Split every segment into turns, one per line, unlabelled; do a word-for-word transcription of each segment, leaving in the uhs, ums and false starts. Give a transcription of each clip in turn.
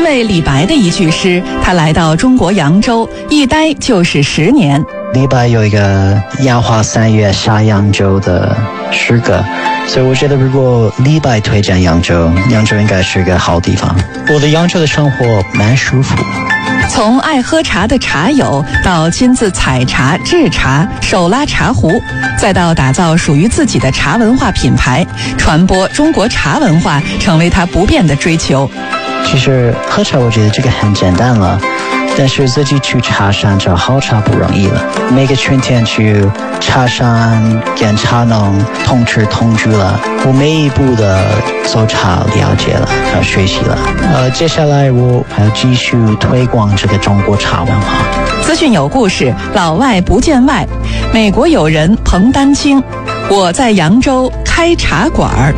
为李白的一句诗，他来到中国扬州，一待就是十年。
李白有一个烟花三月下扬州的诗歌，所以我觉得如果李白推荐扬州，扬州应该是个好地方。我的扬州的生活蛮舒服。
从爱喝茶的茶友，到亲自采茶、制茶、手拉茶壶，再到打造属于自己的茶文化品牌，传播中国茶文化成为他不变的追求。
其实喝茶我觉得这个很简单了，但是自己去茶山找好茶不容易了。每个春天去茶山跟茶农同吃同居了，我每一步的做茶了解了，还有学习了。呃，接下来我还要继续推广这个中国茶文化。
资讯有故事，老外不见外。美国友人彭丹青，我在扬州开茶馆。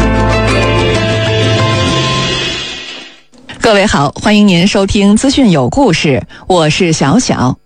各位好，欢迎您收听资讯有故事，我是小小。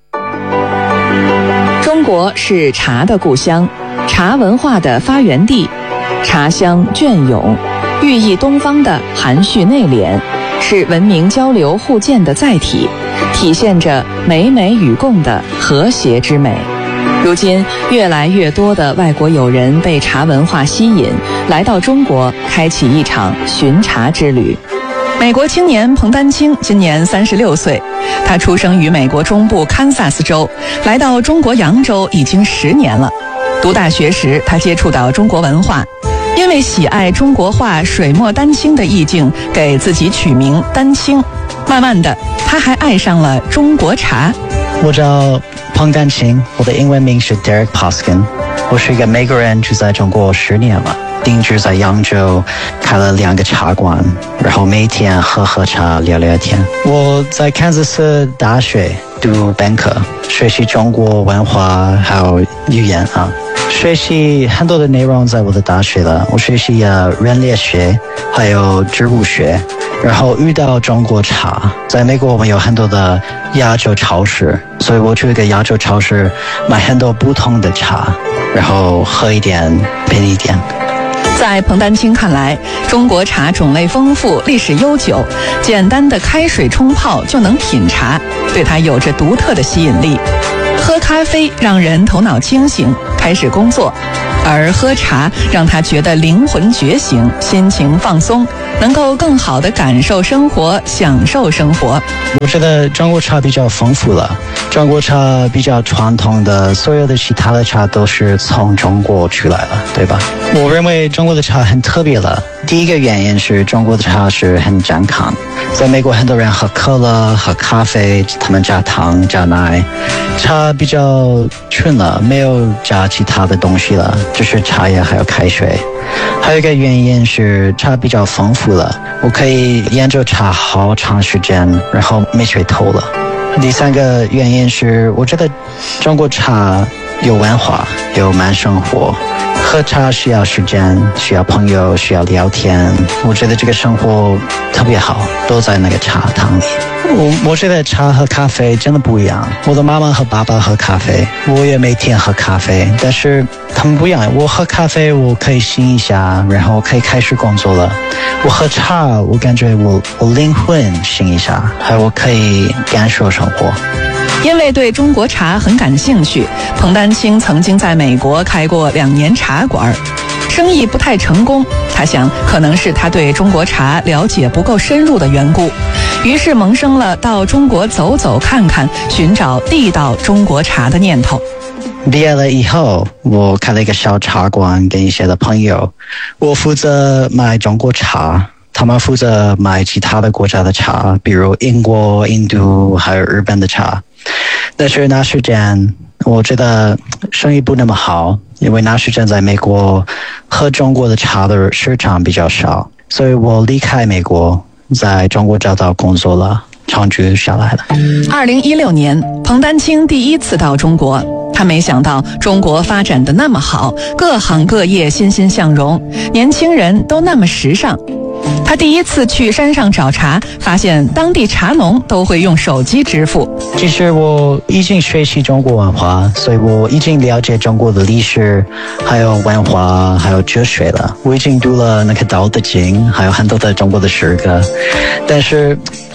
中国是茶的故乡，茶文化的发源地，茶香隽永，寓意东方的含蓄内敛，是文明交流互鉴的载体，体现着美美与共的和谐之美。如今越来越多的外国友人被茶文化吸引，来到中国开启一场寻茶之旅。美国青年彭丹青今年三十六岁，他出生于美国中部堪萨斯州，来到中国扬州已经十年了。读大学时，他接触到中国文化，因为喜爱中国画水墨丹青的意境，给自己取名丹青。慢慢的，他还爱上了中国茶。
我叫彭丹青，我的英文名是 Derek Poskin， 我是一个美国人，住在中国十年了。定居在扬州，开了两个茶馆，然后每天喝喝茶聊聊天。我在堪萨斯大学读本科，学习中国文化还有语言啊，学习很多的内容在我的大学了。我学习啊人类学还有植物学，然后遇到中国茶。在美国我们有很多的亚洲超市，所以我去一个亚洲超市买很多不同的茶，然后喝一点便宜一点。
在彭丹青看来，中国茶种类丰富，历史悠久，简单的开水冲泡就能品茶，对他有着独特的吸引力。喝咖啡让人头脑清醒，开始工作，而喝茶让他觉得灵魂觉醒，心情放松，能够更好地感受生活，享受生活。
我觉得中国茶比较丰富了，中国茶比较传统的，所有的其他的茶都是从中国出来了，对吧？我认为中国的茶很特别了。第一个原因是中国的茶是很健康，在美国很多人喝可乐、喝咖啡，他们加糖、加奶，茶比较纯了，没有加其他的东西了，就是茶叶还有开水。还有一个原因是茶比较丰富了，我可以研究茶好长时间，然后没睡透了。第三个原因是我觉得中国茶有文化，有慢生活，喝茶需要时间，需要朋友，需要聊天。我觉得这个生活特别好，都在那个茶汤里。我我觉得茶和咖啡真的不一样。我的妈妈和爸爸喝咖啡，我也每天喝咖啡，但是他们不一样。我喝咖啡我可以醒一下，然后可以开始工作了。我喝茶我感觉我我灵魂醒一下，还有我可以感受生活。
因为对中国茶很感兴趣，彭丹青曾经在美国开过两年茶馆，生意不太成功。他想，可能是他对中国茶了解不够深入的缘故，于是萌生了到中国走走看看，寻找地道中国茶的念头。
毕业了以后，我开了一个小茶馆，跟一些的朋友，我负责卖中国茶，他们负责买其他的国家的茶，比如英国、印度还有日本的茶。但是那时间我觉得生意不那么好，因为那时间在美国喝中国的茶的市场比较少，所以我离开美国，在中国找到工作了，长居下来了。
二零一六年，彭丹青第一次到中国，他没想到中国发展得那么好，各行各业欣欣向荣，年轻人都那么时尚。他第一次去山上找茶，发现当地茶农都会用手机支付。
其实我已经学习中国文化，所以我已经了解中国的历史还有文化还有哲学了。我已经读了那个道德经，还有很多的中国的诗歌，但是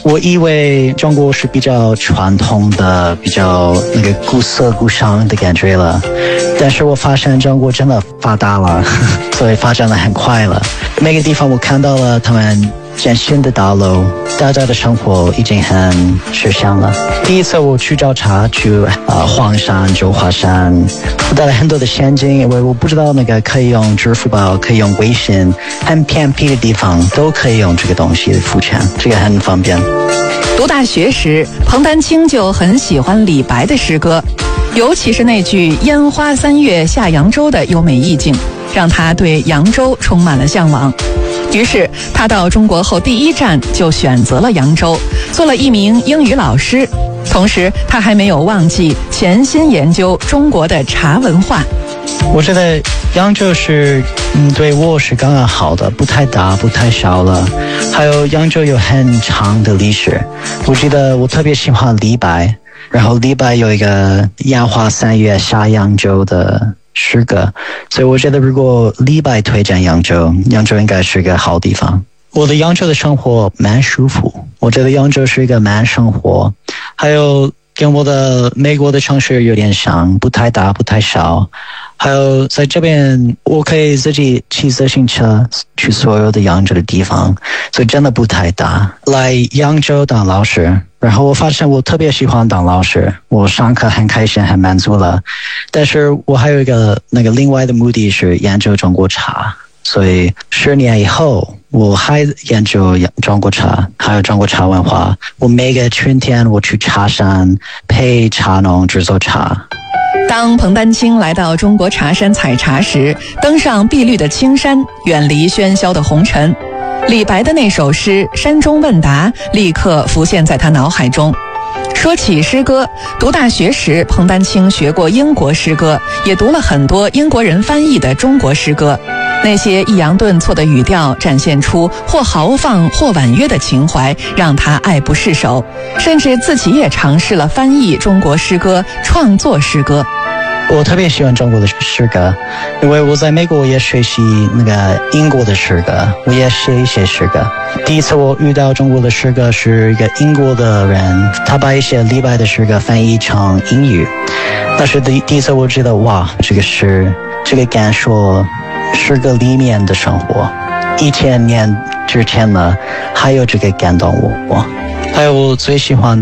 我以为中国是比较传统的，比较那个古色古香的感觉了，但是我发现中国真的发达了，所以发展得很快了。每个地方我看到了他们建新的道路，大家的生活已经很吃香了。第一次我去找茶，去呃黄山、九华山，我带了很多的现金，因为我不知道那个可以用支付宝，可以用微信，很偏僻的地方都可以用这个东西付钱，这个很方便。
读大学时，彭丹青就很喜欢李白的诗歌，尤其是那句“烟花三月下扬州”的优美意境，让他对扬州充满了向往。于是他到中国后第一站就选择了扬州，做了一名英语老师。同时他还没有忘记潜心研究中国的茶文化。
我觉得扬州是嗯对我是刚刚好的，不太大不太小了，还有扬州有很长的历史。我记得我特别喜欢李白，然后李白有一个烟花三月下扬州的诗歌，所以我觉得如果李白推荐扬州，扬州应该是个好地方。我的扬州的生活蛮舒服，我觉得扬州是一个慢生活，还有跟我的美国的城市有点像，不太大不太小，还有在这边我可以自己骑自行车去所有的扬州的地方，所以真的不太大。来扬州当老师，然后我发现我特别喜欢当老师，我上课很开心很满足了，但是我还有一个那个另外的目的是研究中国茶，所以十年以后我还研究中国茶，还有中国茶文化。我每个春天我去茶山陪茶农制作茶。
当彭丹青来到中国茶山采茶时，登上碧绿的青山，远离喧嚣的红尘，李白的那首诗《山中问答》立刻浮现在他脑海中。说起诗歌，读大学时彭丹青学过英国诗歌，也读了很多英国人翻译的中国诗歌。那些抑扬顿挫的语调展现出或豪放或婉约的情怀，让他爱不释手，甚至自己也尝试了翻译中国诗歌，创作诗歌。
我特别喜欢中国的诗歌，因为我在美国也学习那个英国的诗歌，我也写一些诗歌。第一次我遇到中国的诗歌是一个英国的人，他把一些李白的诗歌翻译成英语，但是第第一次我知道，哇，这个诗这个感受诗歌里面的生活，一千年之前呢还有这个感动我。还有我最喜欢